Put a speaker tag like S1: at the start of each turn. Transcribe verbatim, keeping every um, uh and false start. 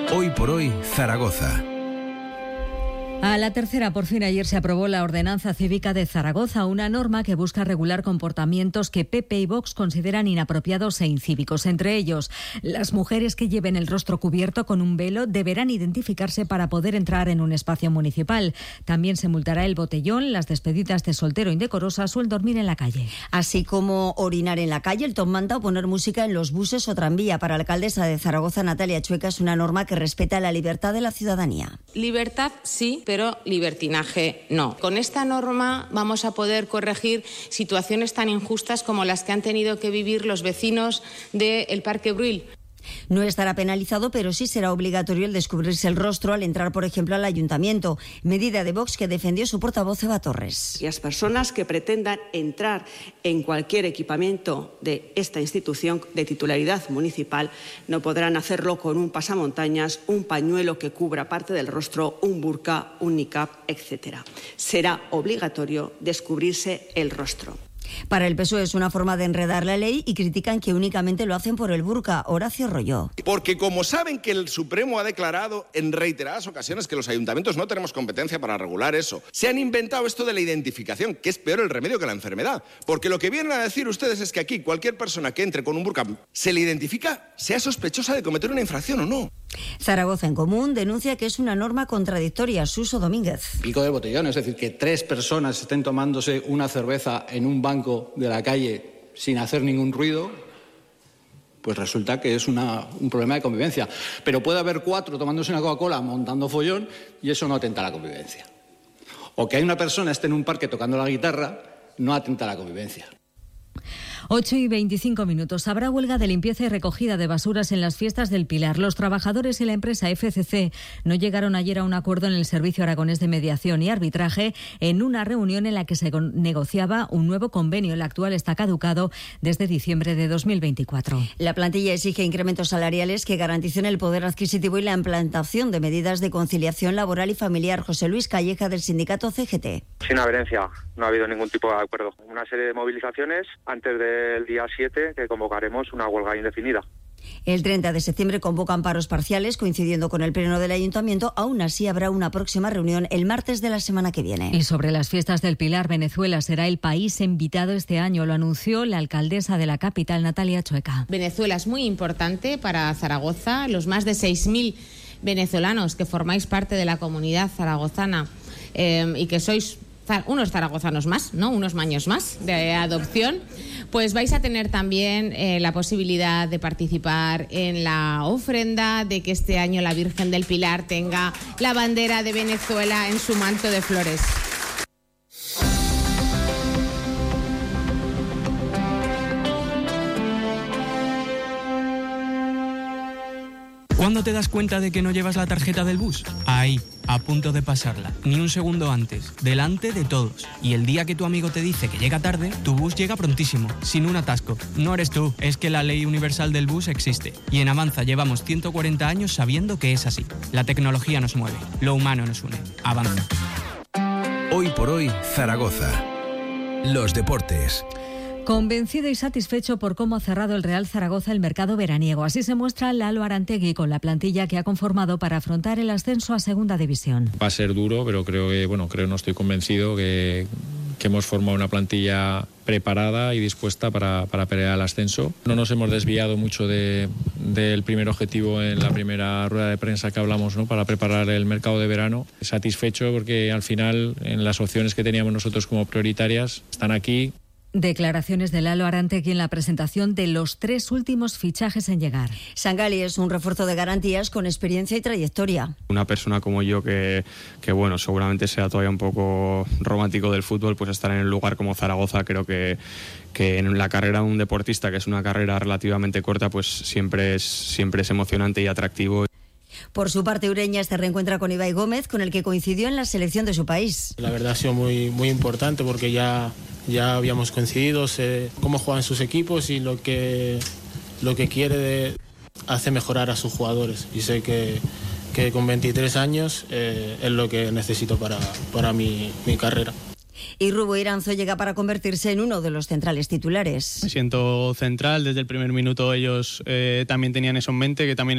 S1: Hoy por hoy, Zaragoza.
S2: A la tercera, por fin ayer se aprobó la Ordenanza Cívica de Zaragoza, una norma que busca regular comportamientos que P P y Vox consideran inapropiados e incívicos. Entre ellos, las mujeres que lleven el rostro cubierto con un velo deberán identificarse para poder entrar en un espacio municipal. También se multará el botellón, las despedidas de soltero indecorosas o el dormir en la calle.
S3: Así como orinar en la calle, el top manda o poner música en los buses o tranvía. Para la alcaldesa de Zaragoza, Natalia Chueca, es una norma que respeta la libertad de la ciudadanía.
S4: Libertad sí, pero libertinaje no. Con esta norma vamos a poder corregir situaciones tan injustas como las que han tenido que vivir los vecinos del Parque Bruil.
S3: No estará penalizado, pero sí será obligatorio el descubrirse el rostro al entrar, por ejemplo, al ayuntamiento. Medida de Vox que defendió su portavoz Eva Torres.
S5: Y las personas que pretendan entrar en cualquier equipamiento de esta institución de titularidad municipal no podrán hacerlo con un pasamontañas, un pañuelo que cubra parte del rostro, un burka, un niqab, etcétera. Será obligatorio descubrirse el rostro.
S3: Para el P S O E es una forma de enredar la ley y critican que únicamente lo hacen por el burka. Horacio Rolló.
S6: Porque como saben que el Supremo ha declarado en reiteradas ocasiones que los ayuntamientos no tenemos competencia para regular eso, se han inventado esto de la identificación, que es peor el remedio que la enfermedad. Porque lo que vienen a decir ustedes es que aquí cualquier persona que entre con un burka se le identifica, sea sospechosa de cometer una infracción o no.
S3: Zaragoza en Común denuncia que es una norma contradictoria. Suso Domínguez.
S7: Pico del botellón, es decir, que tres personas estén tomándose una cerveza en un banco de la calle sin hacer ningún ruido, pues resulta que es una, un problema de convivencia. Pero puede haber cuatro tomándose una Coca-Cola montando follón y eso no atenta a la convivencia. O que hay una persona esté en un parque tocando la guitarra, no atenta a la convivencia.
S2: ocho y veinticinco minutos. Habrá huelga de limpieza y recogida de basuras en las fiestas del Pilar. Los trabajadores y la empresa F C C no llegaron ayer a un acuerdo en el Servicio Aragonés de Mediación y Arbitraje en una reunión en la que se negociaba un nuevo convenio. El actual está caducado desde diciembre de dos mil veinticuatro.
S3: La plantilla exige incrementos salariales que garanticen el poder adquisitivo y la implantación de medidas de conciliación laboral y familiar. José Luis Calleja, del sindicato C G T.
S8: Sin adherencia, no ha habido ningún tipo de acuerdo. Una serie de movilizaciones antes de el día siete, que convocaremos una huelga indefinida.
S3: El treinta de septiembre convocan paros parciales, coincidiendo con el pleno del Ayuntamiento. Aún así, habrá una próxima reunión el martes de la semana que viene.
S2: Y sobre las fiestas del Pilar, Venezuela será el país invitado este año. Lo anunció la alcaldesa de la capital, Natalia Chueca.
S4: Venezuela es muy importante para Zaragoza. Los más de seis mil venezolanos que formáis parte de la comunidad zaragozana eh, y que sois unos zaragozanos más, ¿no? Unos maños más de adopción, pues vais a tener también eh, la posibilidad de participar en la ofrenda, de que este año la Virgen del Pilar tenga la bandera de Venezuela en su manto de flores.
S9: ¿Cuándo te das cuenta de que no llevas la tarjeta del bus? Ahí, a punto de pasarla. Ni un segundo antes, delante de todos. Y el día que tu amigo te dice que llega tarde, tu bus llega prontísimo, sin un atasco. No eres tú, es que la ley universal del bus existe. Y en Avanza llevamos ciento cuarenta años sabiendo que es así. La tecnología nos mueve, lo humano nos une. Avanza.
S1: Hoy por hoy, Zaragoza. Los deportes.
S2: Convencido y satisfecho por cómo ha cerrado el Real Zaragoza el mercado veraniego. Así se muestra Lalo Arantegui con la plantilla que ha conformado para afrontar el ascenso a Segunda División.
S10: Va a ser duro, pero creo que, bueno, creo no estoy convencido que, que hemos formado una plantilla preparada y dispuesta para, para pelear el ascenso. No nos hemos desviado mucho de, del primer objetivo en la primera rueda de prensa que hablamos, ¿no? Para preparar el mercado de verano. Satisfecho porque al final en las opciones que teníamos nosotros como prioritarias están aquí.
S2: Declaraciones de Lalo Arantegui en la presentación de los tres últimos fichajes en llegar.
S3: Sangali es un refuerzo de garantías con experiencia y trayectoria.
S11: Una persona como yo que, que bueno, seguramente sea todavía un poco romántico del fútbol, pues estar en un lugar como Zaragoza, creo que, que en la carrera de un deportista, que es una carrera relativamente corta, pues siempre es, siempre es emocionante y atractivo.
S3: Por su parte, Ureña se reencuentra con Ibai Gómez, con el que coincidió en la selección de su país.
S12: La verdad ha sido muy, muy importante porque ya, ya habíamos coincidido, sé cómo juegan sus equipos y lo que, lo que quiere de, hace mejorar a sus jugadores. Y sé que, que con veintitrés años eh, es lo que necesito para, para mi, mi carrera.
S3: Y Rubo Iranzo llega para convertirse en uno de los centrales titulares.
S13: Me siento central, desde el primer minuto ellos eh, también tenían eso en mente, que también